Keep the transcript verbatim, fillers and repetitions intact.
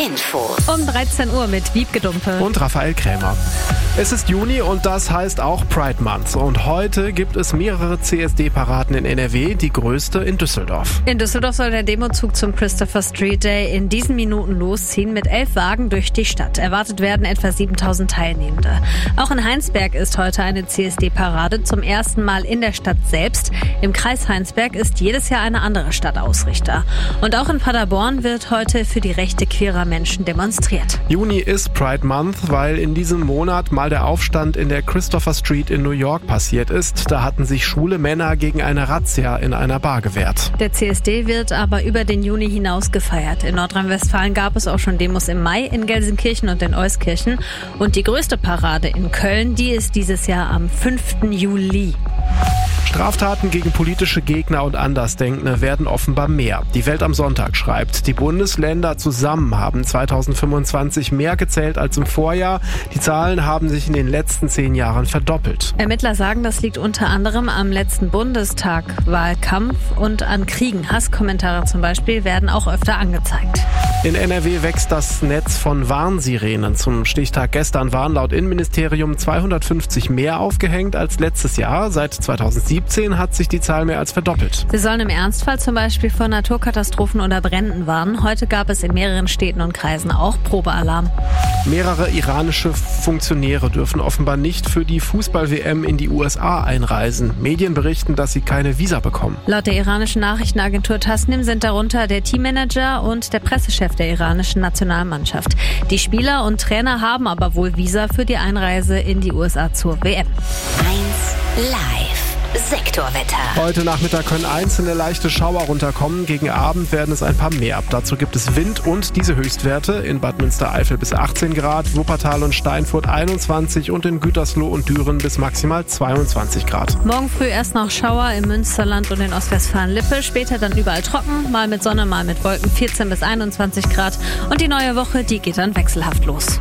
Info. Um dreizehn Uhr mit Wiebke Dumpe und Raphael Krämer. Es ist Juni und das heißt auch Pride Month. Und heute gibt es mehrere C S D-Paraden in N R W, die größte in Düsseldorf. In Düsseldorf soll der Demozug zum Christopher Street Day in diesen Minuten losziehen mit elf Wagen durch die Stadt. Erwartet werden etwa siebentausend Teilnehmende. Auch in Heinsberg ist heute eine C S D-Parade, zum ersten Mal in der Stadt selbst. Im Kreis Heinsberg ist jedes Jahr eine andere Stadt Ausrichter. Und auch in Paderborn wird heute für die Rechte queerer Menschen demonstriert. Juni ist Pride Month, weil in diesem Monat mal der Aufstand in der Christopher Street in New York passiert ist. Da hatten sich schwule Männer gegen eine Razzia in einer Bar gewehrt. Der C S D wird aber über den Juni hinaus gefeiert. In Nordrhein-Westfalen gab es auch schon Demos im Mai, in Gelsenkirchen und in Euskirchen. Und die größte Parade in Köln, die ist dieses Jahr am fünften Juli. Straftaten gegen politische Gegner und Andersdenkende werden offenbar mehr. Die Welt am Sonntag schreibt, die Bundesländer zusammen haben zweitausendfünfundzwanzig mehr gezählt als im Vorjahr. Die Zahlen haben sich in den letzten zehn Jahren verdoppelt. Ermittler sagen, das liegt unter anderem am letzten Bundestag-Wahlkampf und an Kriegen. Hasskommentare zum Beispiel werden auch öfter angezeigt. In N R W wächst das Netz von Warnsirenen. Zum Stichtag gestern waren laut Innenministerium zweihundertfünfzig mehr aufgehängt als letztes Jahr. Seit zweitausendsiebzehn hat sich die Zahl mehr als verdoppelt. Sie sollen im Ernstfall zum Beispiel vor Naturkatastrophen oder Bränden warnen. Heute gab es in mehreren Städten und Kreisen auch Probealarm. Mehrere iranische Funktionäre dürfen offenbar nicht für die Fußball-W M in die U S A einreisen. Medien berichten, dass sie keine Visa bekommen. Laut der iranischen Nachrichtenagentur Tasnim sind darunter der Teammanager und der Pressechef der iranischen Nationalmannschaft. Die Spieler und Trainer haben aber wohl Visa für die Einreise in die U S A zur W M. eins Live. Sektorwetter. Heute Nachmittag können einzelne leichte Schauer runterkommen. Gegen Abend werden es ein paar mehr. Dazu gibt es Wind und diese Höchstwerte. In Bad Münstereifel bis achtzehn Grad, Wuppertal und Steinfurt einundzwanzig und in Gütersloh und Düren bis maximal zweiundzwanzig Grad. Morgen früh erst noch Schauer im Münsterland und in Ostwestfalen-Lippe. Später dann überall trocken, mal mit Sonne, mal mit Wolken, vierzehn bis einundzwanzig Grad. Und die neue Woche, die geht dann wechselhaft los.